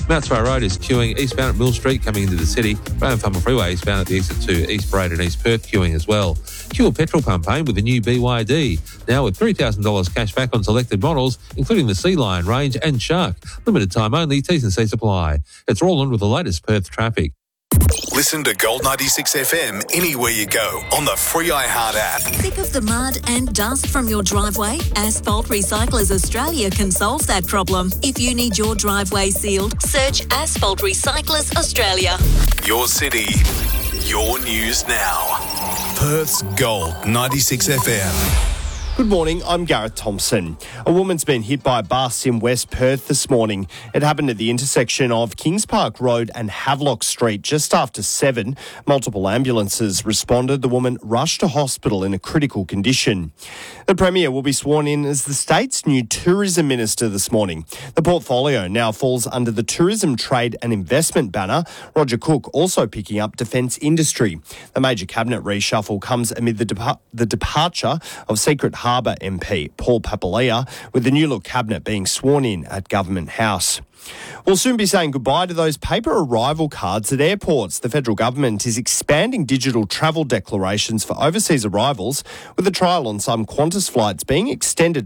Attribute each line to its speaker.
Speaker 1: Mount Spur Road is queuing eastbound at Mill Street coming into the city. Graham Farmer Freeway eastbound at the exit to East Parade and East Perth queuing as well. Fuel petrol pump aim with the new BYD. Now with $3,000 cash back on selected models, including the Sea Lion range and Shark. Limited time only, T's and C's apply. It's Roland with the latest Perth traffic.
Speaker 2: Listen to Gold 96 FM anywhere you go on the free iHeart app.
Speaker 3: Sick of the mud and dust from your driveway? Asphalt Recyclers Australia can solve that problem. If you need your driveway sealed, search Asphalt Recyclers Australia.
Speaker 2: Your city, your news now. Perth's Gold 96 FM.
Speaker 4: Good morning, I'm Gareth Thompson. A woman's been hit by a bus in West Perth this morning. It happened at the intersection of Kings Park Road and Havelock Street just after 7. Multiple ambulances responded. The woman rushed to hospital in a critical condition. The Premier will be sworn in as the state's new tourism minister this morning. The portfolio now falls under the Tourism Trade and Investment banner. Roger Cook also picking up defence industry. The major cabinet reshuffle comes amid the departure of Secret Harbour MP Paul Papalia, with the new look cabinet being sworn in at Government House. We'll soon be saying goodbye to those paper arrival cards at airports. The federal government is expanding digital travel declarations for overseas arrivals, with a trial on some Qantas flights being extended